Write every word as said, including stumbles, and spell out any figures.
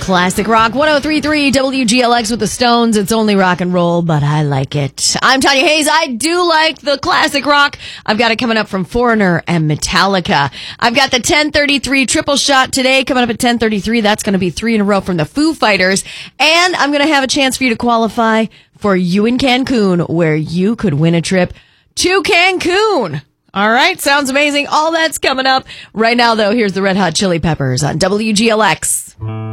Classic Rock one oh three point three W G L X with the Stones. It's only rock and roll, but I like it. I'm Tanya Hayes. I do like the classic rock. I've got it coming up from Foreigner and Metallica. I've got the ten thirty-three triple shot today coming up at ten thirty-three. That's going to be three in a row from the Foo Fighters. And I'm going to have a chance for you to qualify for You in Cancun, where you could win a trip to Cancun. All right, sounds amazing. All that's coming up. Right now, though, here's the Red Hot Chili Peppers on W G L X.